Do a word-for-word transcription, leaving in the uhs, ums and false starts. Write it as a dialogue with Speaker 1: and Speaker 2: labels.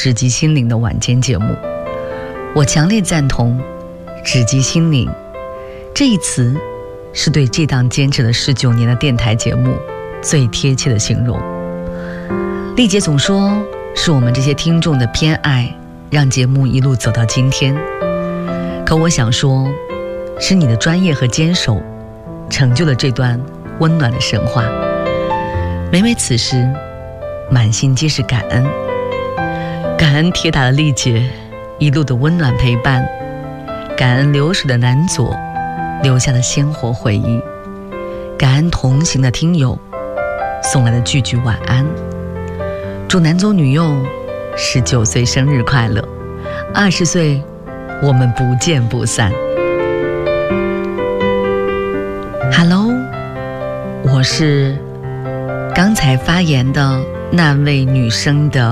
Speaker 1: 直击心灵的晚间节目。我强烈赞同直击心灵这一词是对这档坚持了十九年的电台节目最贴切的形容。丽姐总说是我们这些听众的偏爱让节目一路走到今天，可我想说是你的专业和坚守成就了这段温暖的神话。每每此时满心皆是感恩，感恩铁打的丽姐一路的温暖陪伴，感恩流水的南左留下的鲜活回忆，感恩同行的听友送来的句句晚安。祝南左女幼十九岁生日快乐，二十岁我们不见不散。 Hello， 我是刚才发言的那位女生的